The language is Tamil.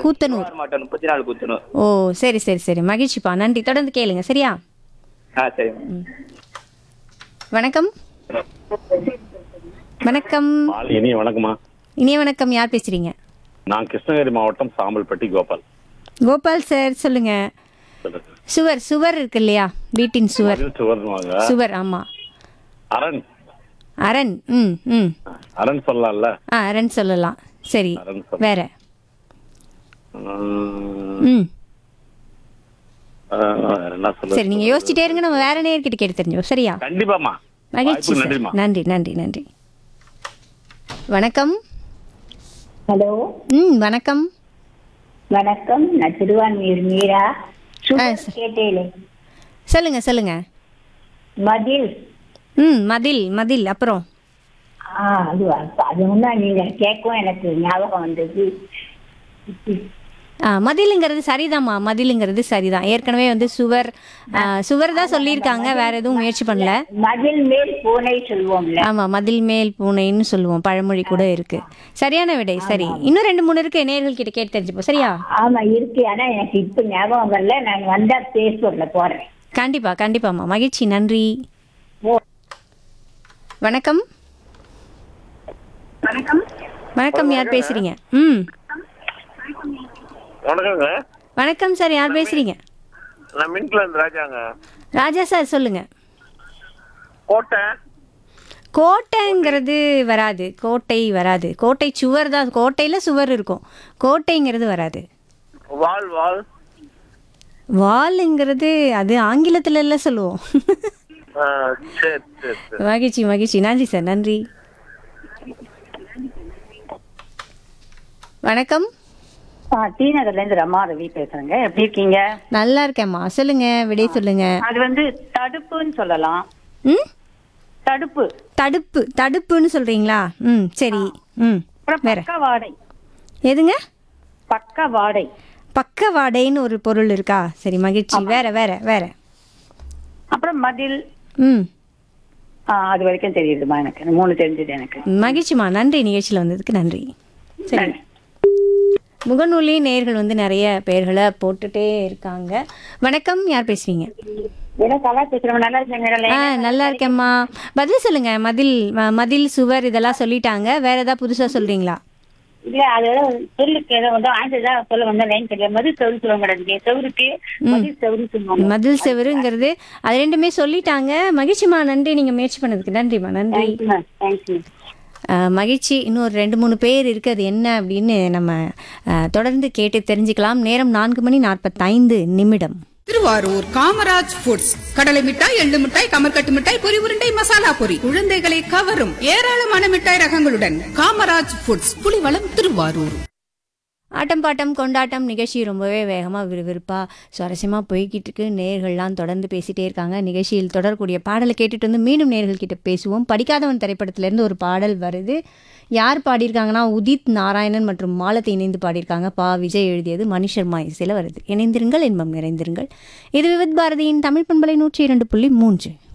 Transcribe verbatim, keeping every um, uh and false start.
கூத்தனூர். மாவட்டம் முப்பத்தி நாலு கூத்தனூர். ஓ சரி சரி சரி மகிழ்ச்சிப்பா, நன்றி. தொடர்ந்து கேளுங்க சரியா. ஆ சரி. வணக்கம். வணக்கம். இனிய வணக்கம்மா. இனிய வணக்கம். யார் பேசுறீங்க? நான் கிருஷ்ணகிரி மாவட்டம் சாம்பல்பட்டி கோபால். கோபால் சார் சொல்லுங்க. சுவர் சுவர் இருக்கு இல்லையா, வீட்டின் சுவர். சுவர் சுவர் ஆமா. அரண். அரண். ம் ம் அரண் சொல்லலாம்ல. ஆ அரண் சொல்லலாம். சரி வேற. ம் சரி நீங்க யோசிச்சுட்டே இருங்க, நம்ம வேற நேர்கிட்ட கேட்டு தெரிஞ்சோம் சரியா. கண்டிப்பாமா. மகிழ்ச்சி சார். நன்றி நன்றி நன்றி. வணக்கம். ஹலோ. ம் வணக்கம். வணக்கம். நான் திருவான்மியூர் மீரா. கேட்டேன். சொல்லுங்க சொல்லுங்க. மதில். ம் மதில் மதில் அப்புறம் ஆ அது அது முன்னா நீங்க கேட்கவும் எனக்கு ஞாபகம் வந்தது. ஆ மதிலுங்கிறது சரிதாம்மா, மதிலுங்கிறது சரிதான். ஏற்கனவே வந்து சுவர் சுவர் தான் சொல்லியிருக்காங்க, வேற எதுவும் முயற்சி பண்ணல. மதில் மேல் பூனை சொல்லுவோம்ல. ஆமா மதில் மேல் பூனைன்னு சொல்லுவோம், பழமொழி கூட இருக்கு. சரியான விடை. சரி இன்னும் ரெண்டு மூணு இருக்கு, நேர்கள் கிட்ட கேட்டு தெரிஞ்சுப்போம் சரியா. ஆமா இருக்கு, ஆனா எனக்கு இப்ப ஞாபகம் வரல. நான் வந்தா பேசுவல போறேன். கண்டிப்பா கண்டிப்பாம்மா. மகிழ்ச்சி நன்றி. வணக்கம். வணக்கம். வணக்கம். யார் பேசுறீங்க? ம் வணக்கங்க. வணக்கம் சார். யார் பேசுறீங்க? நான் மின்ட்ல இருந்து ராஜாங்க. ராஜா சார் சொல்லுங்க. கோட்டை. கோட்டைங்கிறது வராது, கோட்டை வராது. கோட்டை சுவர் தான், கோட்டையில சுவர் இருக்கும், கோட்டைங்கிறது வராது. வால். வால் வால்ங்கிறது அது ஆங்கிலத்துல எல்லாம் சொல்லுவோம். சரி சரி. மகிழ்ச்சி மகிழ்ச்சி. நன்றி சார் நன்றி. வணக்கம். டி நகர்ல இருந்து ரமா ரவி பேசுறேங்க. எப்படி இருக்கீங்க? நல்லா இருக்கேம்மா. சொல்லுங்க விடை சொல்லுங்க. அது வந்து தடுப்புன்னு சொல்லலாம். ம் தடுப்பு. தடுப்பு. தடுப்புன்னு சொல்றீங்களா? ம் சரி. ம் வேற பக்கவாடை. எதுங்க? பக்கவாடை. பக்கவாடைன்னு ஒரு பொருள் இருக்கா? சரி மகிழ்ச்சி. வேற வேற வேற அப்புறம் மதில். ம் அது வரைக்கும் தெரியுதுமா எனக்கு. மூணு தெரிஞ்சது எனக்கு. மகிழ்ச்சிமா. நன்றி நிகழ்ச்சியில் வந்ததுக்கு நன்றி. சரி முகநூலி நேயர்கள் வந்து நிறைய பெயர்களை போட்டுட்டே இருக்காங்க. வணக்கம். யார் பேசுறீங்க? ஆ நல்லா இருக்கேம்மா. பதில் சொல்லுங்க. மதில் மதில் சுவர் இதெல்லாம் சொல்லிட்டாங்க, வேற ஏதாவது புதுசா சொல்றீங்களா? இல்ல அது சொல்லுக்கு ஏதோ வந்து ஆண்டதா சொல்ல வந்த லைன் தெரியல. மதில் செவரு சொல்லுவாங்க. செவருக்கு மதில் செவரு சொல்லுவாங்க. மதில் செவருங்கிறது அது ரெண்டுமே சொல்லிட்டாங்க. மகிழ்ச்சிமா நன்றி, நீங்க முயற்சி பண்ணதுக்கு நன்றிமா. நன்றி. மகிழ்ச்சி. இன்னும் ஒரு ரெண்டு மூணு பேர் இருக்கு, அது என்ன அப்படின்னு நம்ம தொடர்ந்து கேட்டு தெரிஞ்சுக்கலாம். நேரம் நான்கு மணி நாற்பத்தைந்து நிமிடம். திருவாரூர் காமராஜ் ஃபுட்ஸ். கடலை மிட்டாய், எள்ளு மிட்டாய், கமர்கட்டு மிட்டாய், பொரி உருண்டை, மசாலா பொரி, குழந்தைகளை கவரும் ஏராளமான மிட்டாய் ரகங்களுடன் காமராஜ் ஃபுட்ஸ், புலிவளம், திருவாரூர். ஆட்டம் பாட்டம் கொண்டாட்டம் நிகழ்ச்சி ரொம்பவே வேகமாக விறுவிறுப்பாக சுவாரஸ்யமாக போய்கிட்டு இருக்கு. நேர்கள்லாம் தொடர்ந்து பேசிகிட்டே இருக்காங்க. நிகழ்ச்சியில் தொடரக்கூடிய பாடலை கேட்டுட்டு வந்து மீண்டும் நேர்கள்கிட்ட பேசுவோம். படிக்காதவன் திரைப்படத்திலேருந்து ஒரு பாடல் வருது. யார் பாடியிருக்காங்கன்னா உதித் நாராயணன் மற்றும் மாலத்தை இணைந்து பாடியிருக்காங்க. பா விஜய் எழுதியது, மணிஷர்மா இசையில் வருது. இணைந்திருங்கள், இன்பம் நிறைந்திருங்கள். இது விவித் பாரதியின் தமிழ் பண்பலை நூற்றி இரண்டு புள்ளி மூன்று.